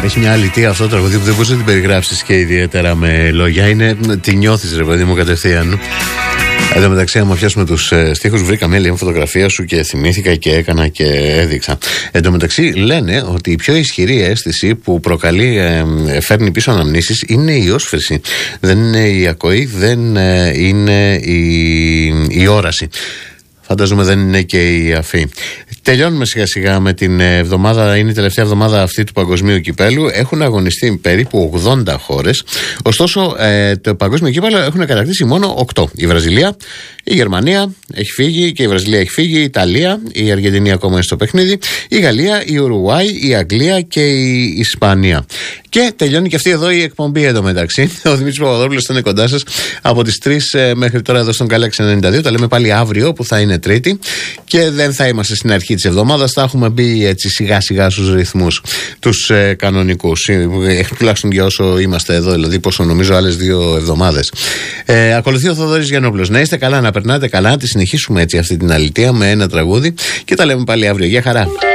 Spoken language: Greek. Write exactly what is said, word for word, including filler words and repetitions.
Έχει μια αλήθεια αυτό το τραγούδι που δεν μπορείς να την περιγράψεις και ιδιαίτερα με λόγια. Είναι, τη νιώθεις ρε παιδί μου κατευθείαν. Εν τω μεταξύ, άμα πιάσουμε τους ε, στίχους, βρήκα μια λίγη φωτογραφία σου και θυμήθηκα και έκανα και έδειξα. Εν τω μεταξύ, λένε ότι η πιο ισχυρή αίσθηση που προκαλεί, ε, ε, φέρνει πίσω αναμνήσεις είναι η όσφρηση. Δεν είναι η ακοή, δεν ε, είναι η, η όραση. Φαντάζομαι δεν είναι και η αφή. Τελειώνουμε σιγά σιγά με την εβδομάδα. Είναι η τελευταία εβδομάδα αυτή του Παγκοσμίου Κυπέλου. Έχουν αγωνιστεί περίπου ογδόντα χώρες. Ωστόσο, ε, το Παγκόσμιο Κύπελο έχουν κατακτήσει μόνο οκτώ. Η Βραζιλία, η Γερμανία έχει φύγει και η Βραζιλία έχει φύγει. Η Ιταλία, η Αργεντινή ακόμα είναι στο παιχνίδι. Η Γαλλία, η Ουρουάη, η Αγγλία και η Ισπανία. Και τελειώνει και αυτή εδώ η εκπομπή εντωμεταξύ. Ο Δημήτρης Παπαδόπουλος ήταν κοντά σας από τις τρεις μέχρι τώρα εδώ στον Galaxy ενενήντα δύο. Τα λέμε πάλι αύριο που θα είναι Τρίτη και δεν θα είμαστε στην αρχή της εβδομάδας. Θα έχουμε μπει έτσι σιγά σιγά στους ρυθμούς τους ε, κανονικούς. Ε, τουλάχιστον για όσο είμαστε εδώ, δηλαδή πόσο νομίζω άλλες δύο εβδομάδες. Ε, ακολουθεί ο Θοδωρής Γιαννόπουλος. Να είστε καλά, να περνάτε καλά, να τη συνεχίσουμε έτσι αυτή την αλητεία με ένα τραγούδι και τα λέμε πάλι αύριο. Γεια χαρά.